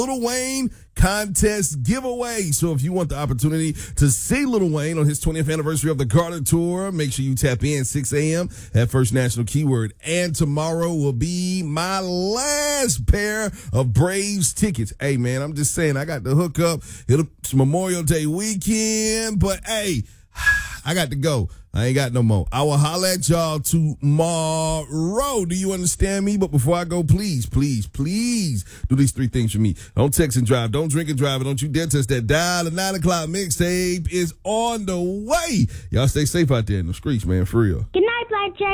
Lil Wayne contest giveaway. So if you want the opportunity to see Lil Wayne on his 20th anniversary of the Garden Tour, make sure you tap in 6 a.m. at First National Keyword. And tomorrow will be my last pair of Braves tickets. Hey, man, I'm just saying, I got the hookup. It's Memorial Day weekend, but hey, I got to go. I ain't got no more. I will holler at y'all tomorrow. Do you understand me? But before I go, please do these 3 things for me. Don't text and drive. Don't drink and drive. And don't you dare touch that dial. The 9 o'clock mixtape is on the way. Y'all stay safe out there in the streets, man, for real. Good night, Black J.